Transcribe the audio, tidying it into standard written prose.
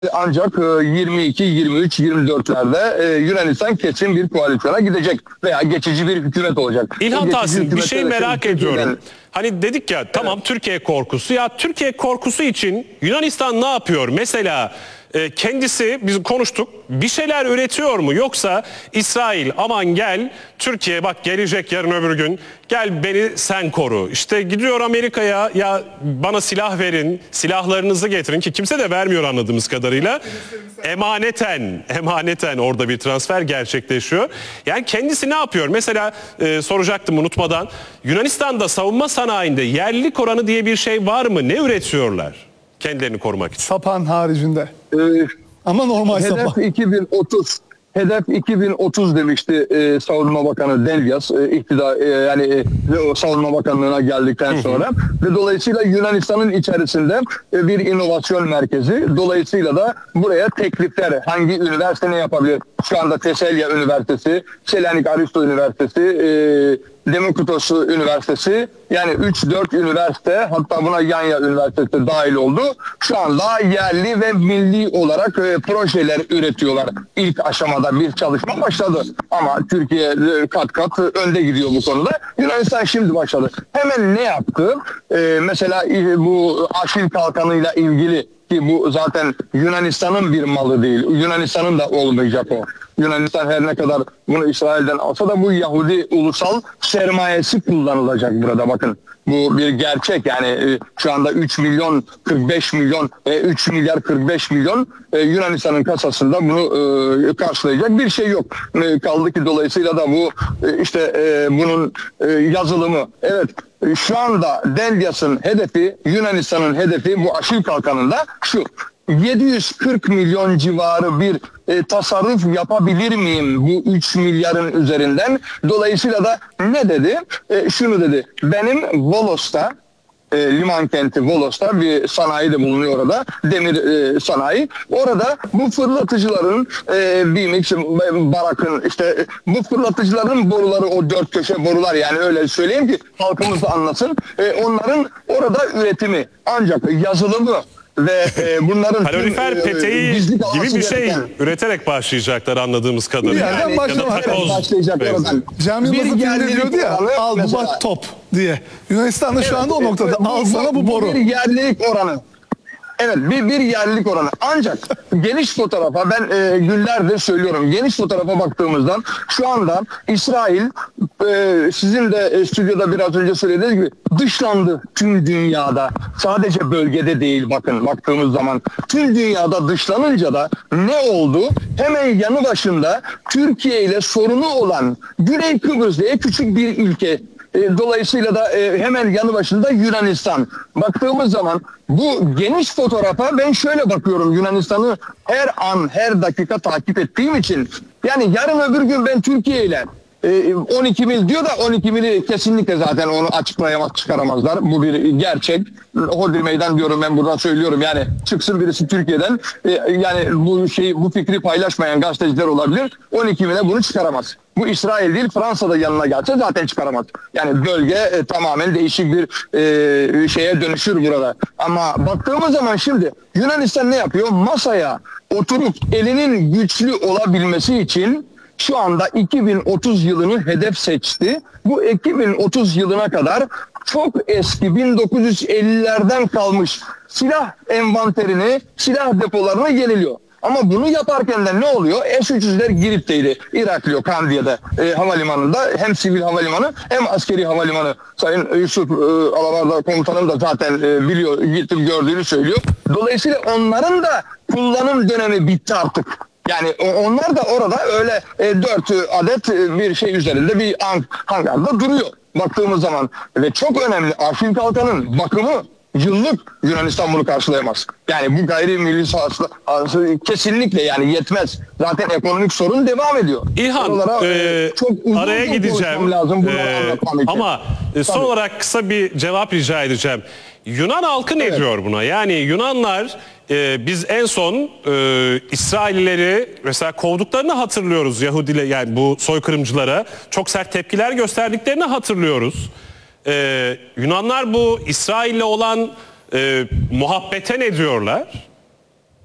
Ancak 22, 23, 24'lerde Yunanistan kesin bir koalisyona gidecek veya geçici bir hükümet olacak. İlhan Tahsin, bir şey merak ediyorum. Yani, hani dedik ya tamam, evet. Türkiye korkusu. Ya Türkiye korkusu için Yunanistan ne yapıyor? Mesela kendisi, biz konuştuk, bir şeyler üretiyor mu? Yoksa İsrail aman gel Türkiye bak gelecek yarın öbür gün, gel beni sen koru. İşte gidiyor Amerika'ya, ya bana silah verin, silahlarınızı getirin, ki kimse de vermiyor anladığımız kadarıyla. Emaneten orada bir transfer gerçekleşiyor. Yani kendisi ne yapıyor? Mesela soracaktım unutmadan, Yunanistan'da savunma sanayinde yerlilik oranı diye bir şey var mı? Ne üretiyorlar kendilerini korumak için? Sapan haricinde. Ama normal hedef sapan. 2030. Hedef 2030 demişti Savunma Bakanı Delyas, Savunma Bakanlığı'na geldikten sonra ve dolayısıyla Yunanistan'ın içerisinde bir inovasyon merkezi, dolayısıyla da buraya teklifler, hangi üniversite ne yapabilir? Şu anda Teselya Üniversitesi, Selanik Aristo Üniversitesi, Demokritos Üniversitesi, yani 3-4 üniversite, hatta buna Yanya Üniversitesi dahil oldu. Şu anda yerli ve milli olarak projeler üretiyorlar. İlk aşamada bir çalışma başladı ama Türkiye kat kat önde gidiyor bu konuda. Yunanistan şimdi başladı. Hemen ne yaptı? Mesela bu Aşil Kalkanı'yla ilgili, ki bu zaten Yunanistan'ın bir malı değil. Yunanistan'ın da olmayacak o. Yunanistan her ne kadar bunu İsrail'den alsa da bu Yahudi ulusal sermayesi kullanılacak burada, bakın. Bu bir gerçek, yani şu anda 3 milyon 45 milyon 3 milyar 45 milyon Yunanistan'ın kasasında bunu karşılayacak bir şey yok. Kaldı ki dolayısıyla da bu bunun yazılımı, evet, şu anda Delyas'ın hedefi, Yunanistan'ın hedefi bu Aşil Kalkanı'nda şu: 740 milyon civarı bir tasarruf yapabilir miyim bu 3 milyarın üzerinden? Dolayısıyla da ne dedi? Şunu dedi: benim Volos'ta, liman kenti Volos'ta bir sanayi de bulunuyor orada, demir sanayi. Orada bu fırlatıcıların BİMX, Barak'ın, bu fırlatıcıların boruları, o dört köşe borular, yani öyle söyleyeyim ki halkımız da anlasın. Onların orada üretimi, ancak yazılımı ve bunların kalorifer peteği gibi bir şey üreterek başlayacaklar anladığımız kadarıyla. Yani başlayacak oradan. Cem Yılmaz'ın filmde diyordu ya, al bu bak top diye. Yunanistan'da şu anda o noktada, al sana bu boru. Bir yerlilik oranı. Evet, bir yerlilik oranı. Ancak geniş fotoğrafa, ben günlerdir söylüyorum, geniş fotoğrafa baktığımızda şu anda İsrail, sizin de stüdyoda biraz önce söylediğiniz gibi, dışlandı tüm dünyada. Sadece bölgede değil, bakın, baktığımız zaman tüm dünyada dışlanınca da ne oldu? Hemen yanı başında Türkiye ile sorunu olan Güney Kıbrıs diye küçük bir ülke. Dolayısıyla da hemen yanı başında Yunanistan. Baktığımız zaman bu geniş fotoğrafa ben şöyle bakıyorum: Yunanistan'ı her an, her dakika takip ettiğim için, yani yarın öbür gün ben Türkiye ile 12 mil diyor da 12 mili kesinlikle zaten onu açıklayamaz, çıkaramazlar. Bu bir gerçek. Hodri meydan diyorum, ben buradan söylüyorum. Yani çıksın birisi Türkiye'den, yani bu fikri paylaşmayan gazeteciler olabilir. 12 mile bunu çıkaramaz. Bu İsrail değil, Fransa'da yanına gelse zaten çıkaramaz. Yani bölge tamamen değişik bir şeye dönüşür burada. Ama baktığımız zaman şimdi Yunanistan ne yapıyor? Masaya oturup elinin güçlü olabilmesi için şu anda 2030 yılını hedef seçti. Bu 2030 yılına kadar çok eski 1950'lerden kalmış silah envanterini, silah depolarını yeniliyor. Ama bunu yaparken de ne oluyor? S-300'ler Girit'teydi, Irakliyo, Kandiye'de havalimanında, hem sivil havalimanı hem askeri havalimanı. Sayın Yusuf Alavarda komutanım da zaten biliyor, gittim gördüğünü söylüyor. Dolayısıyla onların da kullanım dönemi bitti artık. Yani onlar da orada öyle 4 adet bir şey üzerinde bir hangarda duruyor baktığımız zaman. Ve çok önemli, Aşil Kalkan'ın bakımı yıllık, Yunanistan bunu karşılayamaz. Yani bu gayrimilli sahası kesinlikle yani yetmez. Zaten ekonomik sorun devam ediyor. İlhan, çok araya gideceğim lazım, ama son olarak kısa bir cevap rica edeceğim. Yunan halkı ne diyor buna? Yani Yunanlar, biz en son İsraillileri mesela kovduklarını hatırlıyoruz, Yahudiler, yani bu soykırımcılara çok sert tepkiler gösterdiklerini hatırlıyoruz. Yunanlar bu İsrail'le olan muhabbete ne diyorlar?